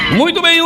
Muito bem,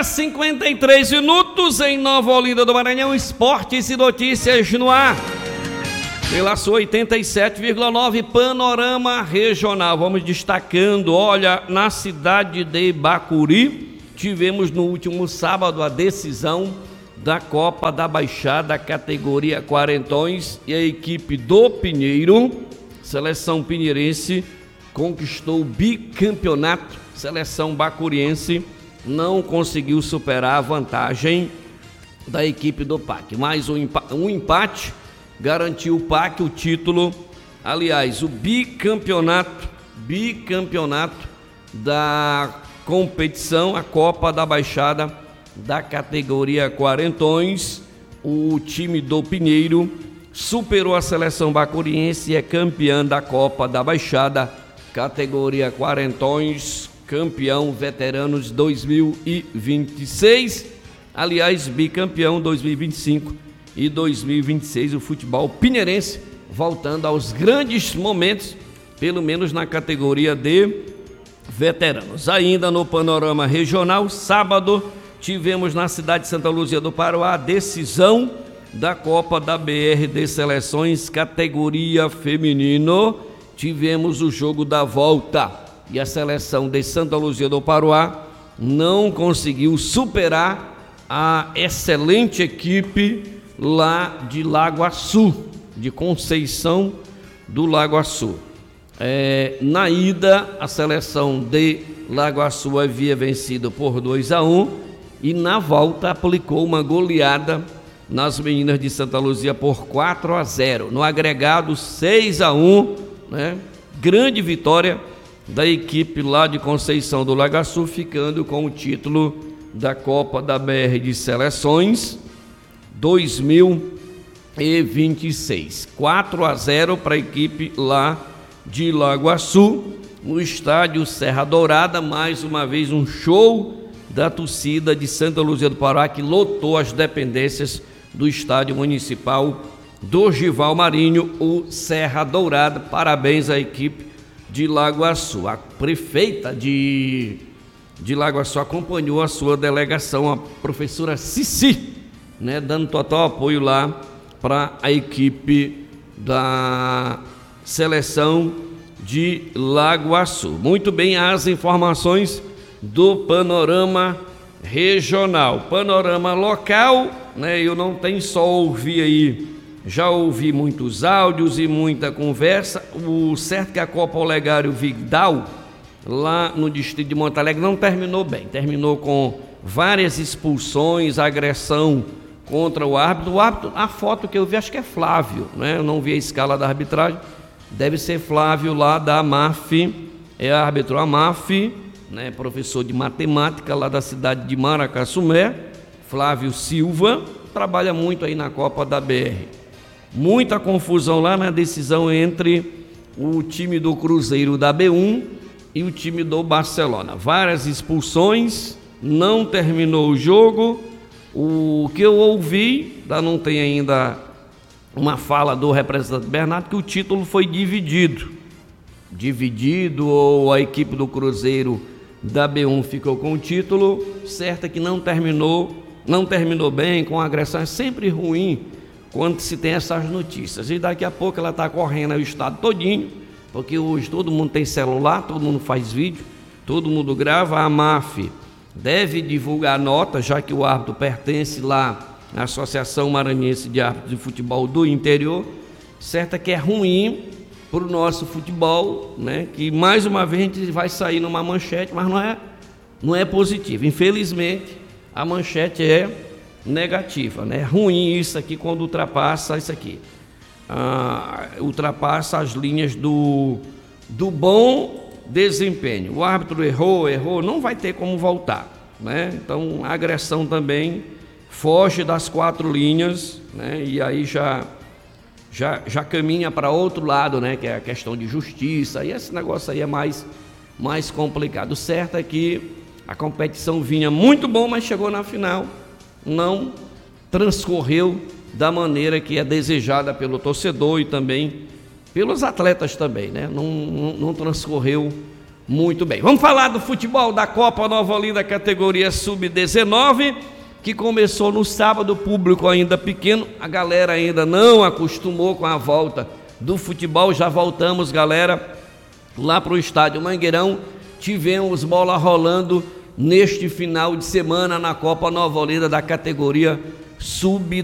11h53 em Nova Olinda do Maranhão, esportes e notícias no ar. Pela sua 87,9 Panorama Regional. Vamos destacando, olha, na cidade de Bacuri, tivemos no último sábado a decisão da Copa da Baixada, categoria quarentões, e a equipe do Pinheiro, seleção pinheirense, conquistou o bicampeonato. Seleção bacuriense não conseguiu superar a vantagem da equipe do PAC. Mais um empate garantiu o PAC o título, aliás, o bicampeonato da competição, a Copa da Baixada da categoria quarentões. O time do Pinheiro superou a seleção bacuriense e é campeã da Copa da Baixada, categoria quarentões, campeão veteranos 2026, aliás, bicampeão 2025 e 2026, o futebol pinheirense voltando aos grandes momentos, pelo menos na categoria de veteranos. Ainda no panorama regional, sábado, tivemos na cidade de Santa Luzia do Paroá a decisão da Copa da BR de Seleções, categoria feminino. Tivemos o jogo da volta e a seleção de Santa Luzia do Paroá não conseguiu superar a excelente equipe lá de Lagoaçu, de Conceição do Lagoaçu. Na ida, a seleção de Lagoaçu havia vencido por 2-1 e na volta aplicou uma goleada nas meninas de Santa Luzia por 4-0. No agregado, 6-1, né? Grande vitória da equipe lá de Conceição do Lagoaçu, ficando com o título da Copa da BR de Seleções 2026. 4-0 para a equipe lá de Lagoaçu, no estádio Serra Dourada. Mais uma vez um show da torcida de Santa Luzia do Pará, que lotou as dependências do estádio municipal do Gival Marinho, o Serra Dourada. Parabéns à equipe de Lagoaçu. A prefeita de Lagoaçu acompanhou a sua delegação, a professora Cici, né, dando total apoio lá para a equipe da seleção de Lagoaçu. Muito bem, as informações do panorama regional. Panorama local, né, eu não tenho só ouvir aí, já ouvi muitos áudios e muita conversa. O certo é que a Copa Olegário Vidal, lá no distrito de Monte Alegre, não terminou bem. Terminou com várias expulsões, agressão contra o árbitro. O árbitro, a foto que eu vi, acho que é Flávio, né? Eu não vi a escala da arbitragem. Deve ser Flávio lá da AMAF, é árbitro AMAF, né? Professor de matemática lá da cidade de Maracassumé, Flávio Silva, trabalha muito aí na Copa da BR. Muita confusão lá na decisão entre o time do Cruzeiro da B1 e o time do Barcelona. Várias expulsões, não terminou o jogo. O que eu ouvi, não tem ainda uma fala do representante Bernardo, que o título foi dividido, ou a equipe do Cruzeiro da B1 ficou com o título. Certo é que não terminou bem, com agressão. É sempre ruim quando se tem essas notícias, e daqui a pouco ela está correndo o estado todinho, porque hoje todo mundo tem celular, todo mundo faz vídeo, todo mundo grava. A AMAF deve divulgar nota, já que o árbitro pertence lá à Associação Maranhense de Árbitros de Futebol do Interior. Certo é que é ruim para o nosso futebol, né? Que mais uma vez a gente vai sair numa manchete, mas não é positivo. Infelizmente, a manchete é negativa, né? É ruim isso aqui quando ultrapassa isso aqui. Ultrapassa as linhas do bom desempenho. O árbitro errou, não vai ter como voltar, né? Então a agressão também foge das 4 linhas, né? E aí já caminha para outro lado, né? Que é a questão de justiça, e esse negócio aí é mais complicado. O certo é que a competição vinha muito bom, mas chegou na final, não transcorreu da maneira que é desejada pelo torcedor e também pelos atletas também, né? Não transcorreu Muito bem, vamos falar do futebol da Copa Nova Olinda, categoria Sub-19, que começou no sábado, público ainda pequeno, a galera ainda não acostumou com a volta do futebol. Já voltamos, galera, lá para o estádio Mangueirão. Tivemos bola rolando neste final de semana na Copa Nova Olinda da categoria Sub-19.